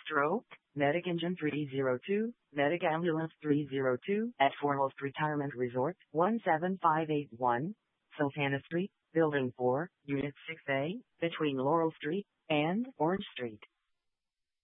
Stroke, Medic Engine 302, Medic Ambulance 302 at Foremost Retirement Resort, 17581, Sultana Street, Building 4, Unit 6A, between Laurel Street and Orange Street.